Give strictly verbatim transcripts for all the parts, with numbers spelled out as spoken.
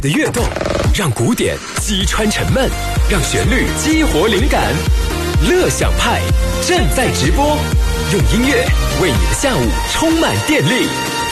的跃动，让古典击穿沉闷，让旋律激活灵感。乐享派正在直播，用音乐为你的下午充满电力。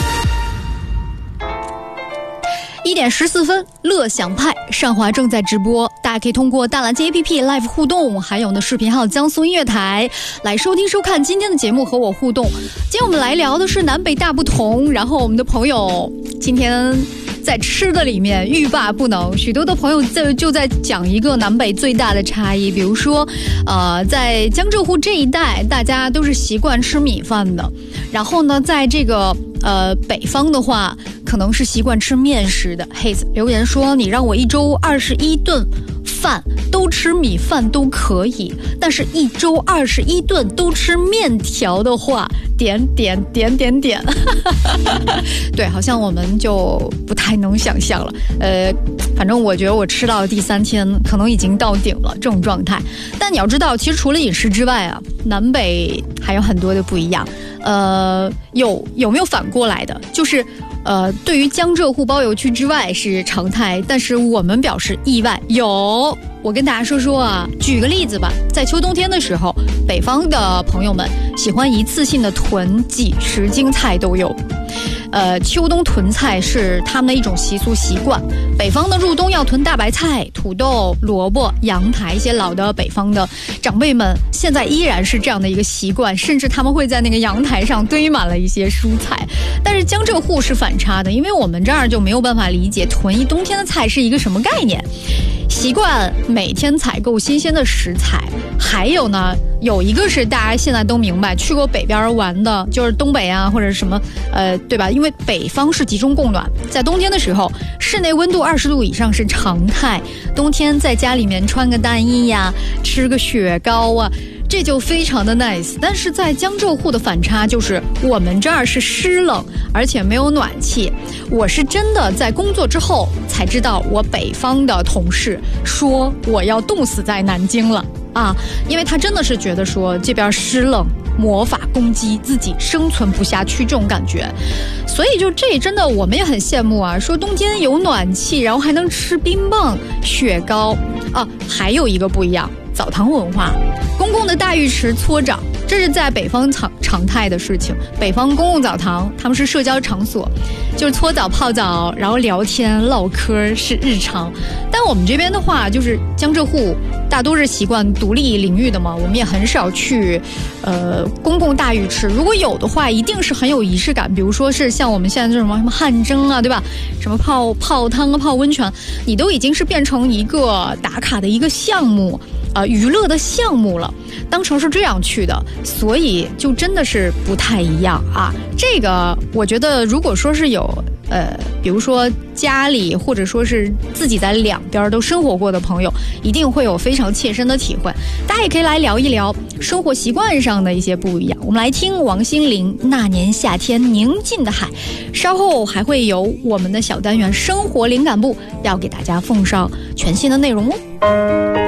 一点十四分，乐享派上华正在直播，大家可以通过大蓝鲸 A P P Live 互动，还有呢视频号江苏音乐台来收听收看今天的节目和我互动。今天我们来聊的是南北大不同，然后我们的朋友今天在吃的里面欲罢不能，许多的朋友在就在讲一个南北最大的差异，比如说呃，在江浙沪这一带大家都是习惯吃米饭的，然后呢在这个呃北方的话可能是习惯吃面食的。嘿，留言说你让我一周二十一顿饭都吃米饭都可以，但是一周二十一顿都吃面条的话，点点点点点对，好像我们就不太能想象了。呃，反正我觉得我吃到第三天可能已经到顶了这种状态。但你要知道，其实除了饮食之外啊，南北还有很多的不一样。呃，有有没有反过来的？就是呃，对于江浙沪包邮区之外是常态，但是我们表示意外。有，我跟大家说说啊，举个例子吧，在秋冬天的时候，北方的朋友们喜欢一次性的囤几十斤菜都有。呃，秋冬囤菜是他们的一种习俗习惯。北方的入冬要囤大白菜、土豆、萝卜、阳台，一些老的北方的长辈们现在依然是这样的一个习惯，甚至他们会在那个阳台上堆满了一些蔬菜。但是江浙沪是反差的，因为我们这儿就没有办法理解囤一冬天的菜是一个什么概念。习惯每天采购新鲜的食材，还有呢，有一个是大家现在都明白，去过北边玩的，就是东北啊或者什么，呃，对吧？因为北方是集中供暖，在冬天的时候，室内温度二十度以上是常态。冬天在家里面穿个单衣呀，吃个雪糕啊，这就非常的 nice。但是在江浙沪的反差就是，我们这儿是湿冷，而且没有暖气。我是真的在工作之后才知道，我北方的同事说我要冻死在南京了啊，因为他真的是觉得说这边湿冷，魔法攻击自己生存不下去这种感觉。所以就这真的我们也很羡慕啊，说冬天有暖气，然后还能吃冰棒、雪糕啊。还有一个不一样，澡堂文化，公共的大浴池搓澡，这是在北方常常态的事情。北方公共澡堂他们是社交场所，就是搓澡泡澡，然后聊天唠嗑是日常。但我们这边的话，就是江浙沪大多是习惯独立领域的嘛，我们也很少去呃公共大浴池。如果有的话，一定是很有仪式感，比如说是像我们现在这种什么汗蒸啊，对吧？什么泡泡汤啊、泡温泉，你都已经是变成一个打卡的一个项目。呃，娱乐的项目了，当成是这样去的，所以就真的是不太一样啊。这个我觉得，如果说是有呃，比如说家里或者说是自己在两边都生活过的朋友，一定会有非常切身的体会。大家也可以来聊一聊生活习惯上的一些不一样。我们来听王心凌《那年夏天宁静的海》，稍后还会有我们的小单元生活灵感部要给大家奉上全新的内容哦。